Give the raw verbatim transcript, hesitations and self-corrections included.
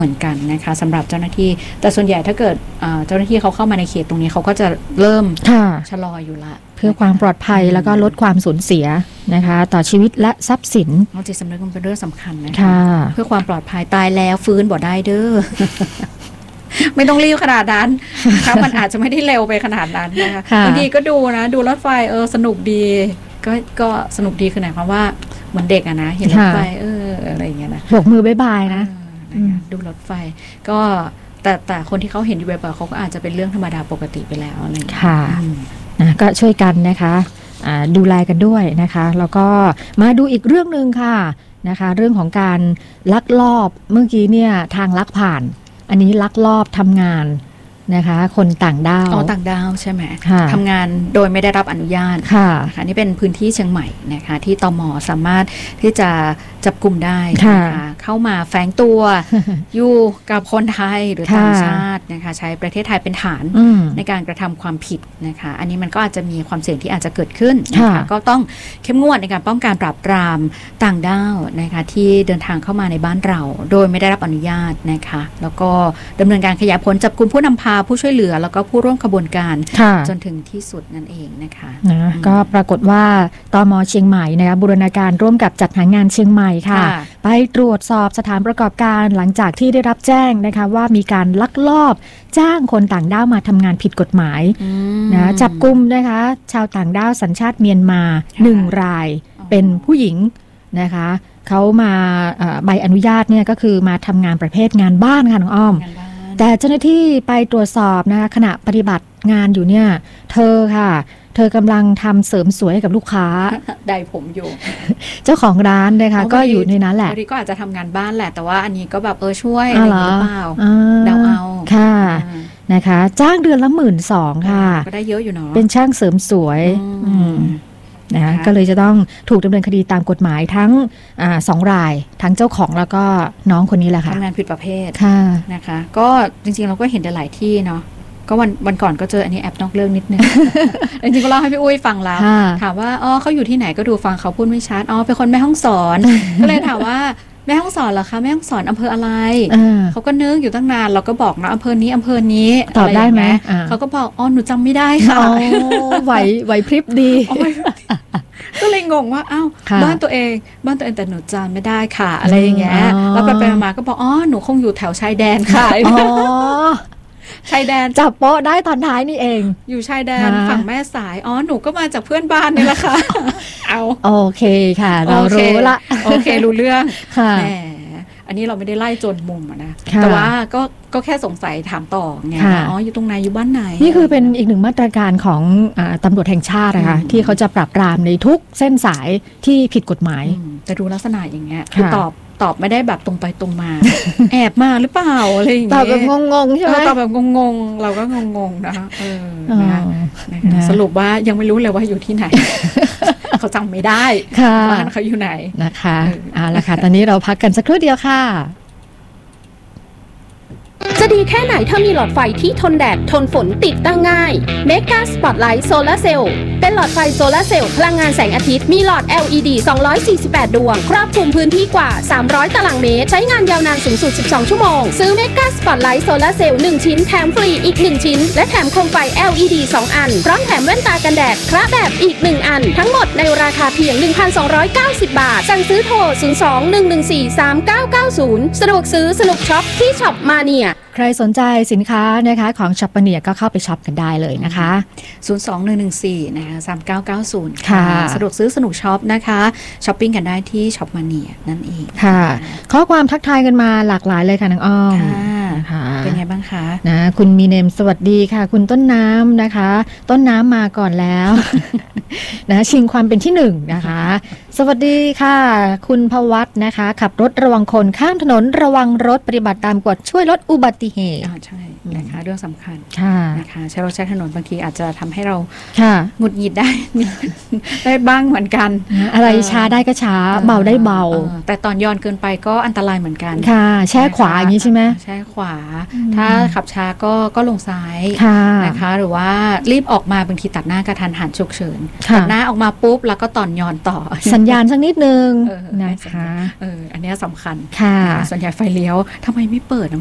เหมือนกันนะคะสำหรับเจ้าหน้าที่แต่ส่วนใหญ่ถ้าเกิดเจ้าหน้าที่เขาเข้ามาในเขตตรงนี้เขาก็จะเริ่มชะลออยู่ละเพื่อความปลอดภัยแล้วก็ลดความสูญเสียนะคะต่อชีวิตและทรัพย์สินจิตสำนึกมันเป็นเรื่องสำคัญนะคะเพื่อความปลอดภัยตายแล้วฟื้นบ่ได้เด้อ ไม่ต้องรีบขนาดนั้นนะคะมันอาจจะไม่ได้เร็วไปขนาดนั้นนะคะบางทีก็ดูนะดูรถไฟเออสนุกดีก็ก็สนุกดีคือหมายความว่าเหมือนเด็กอะนะเห็นรถไฟเอออะไรอย่างเงี้ยนะโบกมือบ๊ายบายนะดูรถไฟก็แต่แต่คนที่เขาเห็นอยู่บ่อยๆเขาก็อาจจะเป็นเรื่องธรรมดาปกติไปแล้วอะไรอย่างเงี้ยค่ะนะก็ช่วยกันนะคะดูแลกันด้วยนะคะแล้วก็มาดูอีกเรื่องนึงค่ะนะคะเรื่องของการลักลอบเมื่อกี้เนี่ยทางลักผ่านอันนี้ลักลอบทำงานนะคะคนต่างด้าวอ๋อต่างด้าวใช่ไหมทำงานโดยไม่ได้รับอนุญาตค่ะนี่เป็นพื้นที่เชียงใหม่นะคะที่ตม.สามารถที่จะจับกลุ่มได้นะคะเข้ามาแฝงตัว อยู่กับคนไทยหรือต่างชาตินะคะใช้ประเทศไทยเป็นฐานในการกระทำความผิดนะคะอันนี้มันก็อาจจะมีความเสี่ยงที่อาจจะเกิดขึ้นนะคะก็ต้องเข้มงวดในการป้องกันปราบปรามต่างด้าวนะคะที่เดินทางเข้ามาในบ้านเราโดยไม่ได้รับอนุญาตนะคะแล้วก็ดำเนินการขยายผลจับกลุ่มผู้นำพาผู้ช่วยเหลือแล้วก็ผู้ร่วมขบวนการจนถึงที่สุดนั่นเองนะคะนะก็ปรากฏว่าตม.เชียงใหม่นะคะบูรณาการร่วมกับจัดหางานเชียงใหม่ค่ะไปตรวจสอบสถานประกอบการหลังจากที่ได้รับแจ้งนะคะว่ามีการลักลอบจ้างคนต่างด้าวมาทำงานผิดกฎหมายนะจับกุมนะคะชาวต่างด้าวสัญชาติเมียนมาหนึ่งรายเป็นผู้หญิงนะคะเขามาใบอนุญาตเนี่ยก็คือมาทำงานประเภทงานบ้านค่ะน้องอ้อมแต่เจ้าหน้าที่ไปตรวจสอบนะคะขณะปฏิบัติงานอยู่เนี่ยเธอค่ะเธอกำลังทำเสริมสวยให้กับลูกค้าได้ผมอยู่เจ้าของร้านนะคะก็อยู่ในนั้นแหละบางทีก็อาจจะทำงานบ้านแหละแต่ว่าอันนี้ก็แบบเออช่วยอะไรหรือเปล่าเดาเอาค่ะนะคะจ้างเดือนละหมื่นสองค่ะก็ได้เยอะอยู่เนาะเป็นช่างเสริมสวยนะก็เลยจะต้องถูกดำเนินคดีตามกฎหมายทั้งอ่าสองรายทั้งเจ้าของแล้วก็น้องคนนี้แหละค่ะทำงานผิดประเภทนะคะก็จริงๆเราก็เห็นหลายที่เนาะก็วันวันก่อนก็เจออันนี้แอบนอกเรื่องนิดนึง จริงๆก็เล่าให้พี่อุ้ยฟังแล้วถามว่าอ๋อเขาอยู่ที่ไหนก็ดูฟังเขาพูดไม่ชัดอ๋อเป็นคนแม่ฮ่องสอน ก็เลยถามว่าแม่ฮ่องสอนเหรอคะแม่ฮ่องสอนอำเภออะไรเขาก็นึกอยู่ตั้งนานเราก็บอกนะอำเภอนี้อำเภอนี้ตอบได้ไหมเขาก็บอกอ๋อหนูจำไม่ได้ค่ะไหวไหวพริบดีก็เลยงงว่าอ้าวบ้านตัวเองบ้านตัวเองแต่หนูจำไม่ได้ค่ะอะไรอย่างเงี้ยแล้วไปๆมาๆก็บอกอ๋อหนูคงอยู่แถวชายแดนค่ะชายแดนจับโป๊ะได้ตอนท้ายนี่เองอยู่ชายแดนฝั่งแม่สายอ๋อหนูก็มาจากเพื่อนบ้านนี่แหละค่ะเอาโอเคค่ะเรารู้ละโอเครู้เรื่องแหมอันนี้เราไม่ได้ไล่จนมุมนะแต่ว่าก็ก็แค่สงสัยถามต่อไงอ๋ออยู่ตรงไหนอยู่บ้านไหนนี่คือเป็นอีกหนึ่งมาตรการของตำรวจแห่งชาตินะคะที่เขาจะปราบปรามในทุกเส้นสายที่ผิดกฎหมายแต่ดูลักษณะอย่างเงี้ยคือตอบตอบไม่ได้แบบตรงไปตรงมาแอบมาหรือเปล่าอะไรอย่างเงี้ยตอบแบบงงๆใช่ไหมตอบแบบงงๆเราก็งงๆนะคะเออนะสรุปว่ายังไม่รู้เลยว่าอยู่ที่ไหนเขาจำไม่ได้บ้านเขาอยู่ไหนนะคะเอาละค่ะตอนนี้เราพักกันสักครู่เดียวค่ะจะดีแค่ไหนถ้ามีหลอดไฟที่ทนแดดทนฝนติดตั้งง่าย Mega Spotlight Solar Cell เป็นหลอดไฟโซลาร์เซลล์พลังงานแสงอาทิตย์มีหลอด แอล อี ดี สองร้อยสี่สิบแปด ดวงครอบคลุมพื้นที่กว่าสามร้อยตารางเมตรใช้งานยาวนานสูงสุดสิบสองชั่วโมงซื้อ Mega Spotlight Solar Cell หนึ่งชิ้นแถมฟรีอีกหนึ่งชิ้นและแถมโคมไฟ แอล อี ดี สองอันพร้อมแถมแว่นตากันแดดคระแบบอีกหนึ่งอันทั้งหมดในราคาเพียง หนึ่งพันสองร้อยเก้าสิบ บาทสั่งซื้อโทรศูนย์ สอง หนึ่ง หนึ่ง สี่ สาม เก้า เก้า ศูนย์สะดวกซื้อสนุกช็อปที่ช็อปมาเนียใครสนใจสินค้านะคะของช็อปมาเนียก็เข้าไปช็อปกันได้เลยนะคะศูนย์ สอง หนึ่ง หนึ่ง สี่นะคะสาม เก้า เก้า ศูนย์ค่ะสะดวกซื้อสนุกช็อปนะคะช้อปปิ้งกันได้ที่ช็อปมาเนียนั่นเองค่ะข้อความทักทายกันมาหลากหลายเลยค่ะน้องอ้อมค่ะเป็นไงบ้างคะนะคุณมีเนมสวัสดีค่ะคุณต้นน้ำนะคะต้นน้ำมาก่อนแล้วนะชิงความเป็นที่หนึ่งนะคะสวัสดีค่ะคุณภวัฒน์นะคะขับรถระวังคนข้ามถนนระวังรถปฏิบัติตามกฎช่วยลดอุบัติเหตุใช่นะคะเรื่องสำคัญค่ะนะคะใช้รถใช้ถนนบางทีอาจจะทำให้เราหงุดหงิดได้ได้บ้างเหมือนกันอะไรช้าได้ก็ช้าเบาได้เบาแต่ตอนย้อนเกินไปก็อันตรายเหมือนกันค่ะแช่ขวาอย่างนี้ใช่ไหมแช่ขวาาถ้าขับช้าก็ก็ลงซ้ายนะคะหรือว่ารีบออกมาบางทีตัดหน้ากระทันหันฉุกเฉินตัดหน้าออกมาปุ๊บแล้วก็ต่อนยอนต่อสัญญาณสักนิดนึงนะคะเอออันนี้สำคัญค่ะส่วนใหญ่ไฟเลี้ยวทำไมไม่เปิด